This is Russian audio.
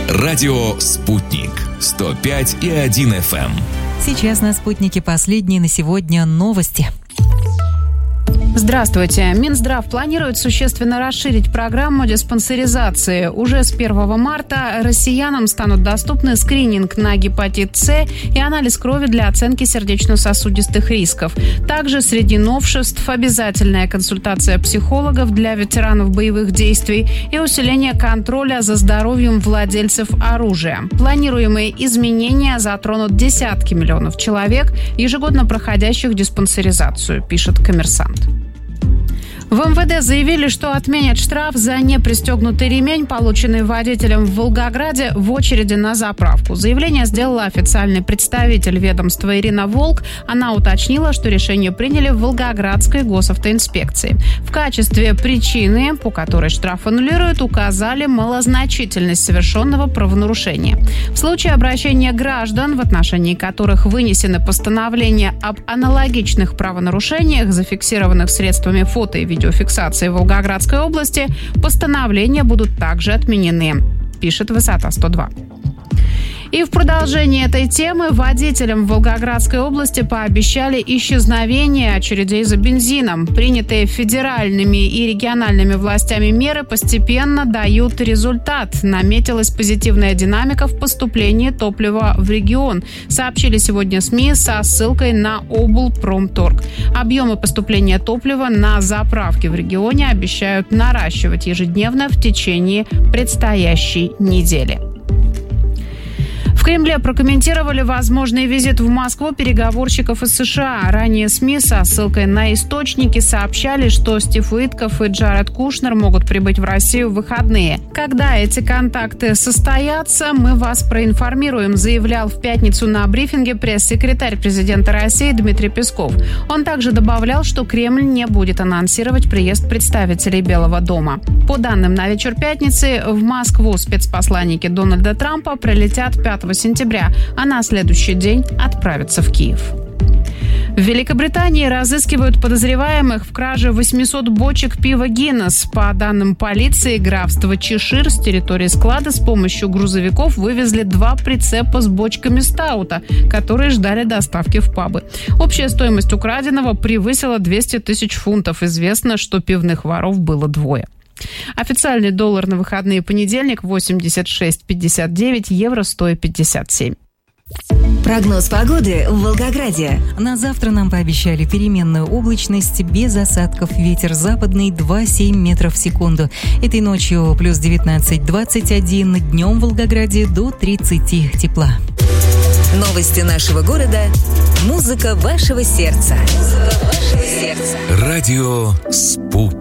Радио «Спутник». 105,1 FM. Сейчас на «Спутнике» последние на сегодня новости. Здравствуйте. Минздрав планирует существенно расширить программу диспансеризации. Уже с 1 марта россиянам станут доступны скрининг на гепатит С и анализ крови для оценки сердечно-сосудистых рисков. Также среди новшеств обязательная консультация психологов для ветеранов боевых действий и усиление контроля за здоровьем владельцев оружия. Планируемые изменения затронут десятки миллионов человек, ежегодно проходящих диспансеризацию, пишет «Коммерсант». В МВД заявили, что отменят штраф за непристегнутый ремень, полученный водителем в Волгограде в очереди на заправку. Заявление сделала официальный представитель ведомства Ирина Волк. Она уточнила, что решение приняли в Волгоградской госавтоинспекции. В качестве причины, по которой штраф аннулируют, указали малозначительность совершенного правонарушения. В случае обращения граждан, в отношении которых вынесены постановления об аналогичных правонарушениях, зафиксированных средствами фото и видеофиксации в Волгоградской области, постановления будут также отменены, пишет «Высота 102». И в продолжение этой темы водителям в Волгоградской области пообещали исчезновение очередей за бензином. Принятые федеральными и региональными властями меры постепенно дают результат. Наметилась позитивная динамика в поступлении топлива в регион, сообщили сегодня СМИ со ссылкой на облпромторг. Объемы поступления топлива на заправки в регионе обещают наращивать ежедневно в течение предстоящей недели. В Кремле прокомментировали возможный визит в Москву переговорщиков из США. Ранее СМИ со ссылкой на источники сообщали, что Стив Уитков и Джаред Кушнер могут прибыть в Россию в выходные. Когда эти контакты состоятся, мы вас проинформируем, заявлял в пятницу на брифинге пресс-секретарь президента России Дмитрий Песков. Он также добавлял, что Кремль не будет анонсировать приезд представителей Белого дома. По данным на вечер пятницы, в Москву спецпосланники Дональда Трампа прилетят 5 сентября, а на следующий день отправятся в Киев. В Великобритании разыскивают подозреваемых в краже 800 бочек пива «Гиннес». По данным полиции, графство Чешир с территории склада с помощью грузовиков вывезли 2 прицепа с бочками стаута, которые ждали доставки в пабы. Общая стоимость украденного превысила 200 тысяч фунтов. Известно, что пивных воров было 2. Официальный доллар на выходные понедельник 86,59, евро 157. Прогноз погоды в Волгограде. На завтра нам пообещали переменную облачность, без осадков, ветер западный 2,7 метров в секунду. Этой ночью плюс 19-21, днем в Волгограде до 30 тепла. Новости нашего города. Музыка вашего сердца. Радио «Спутник».